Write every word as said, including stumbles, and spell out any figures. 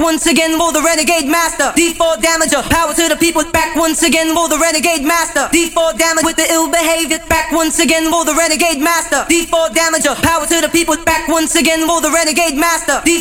once again for the renegade master. D four damager, power to the people, back once again for the renegade master. D four damage with the ill behavior, back once again for the renegade master. D four damager, power to the people, back once again for the renegade master. D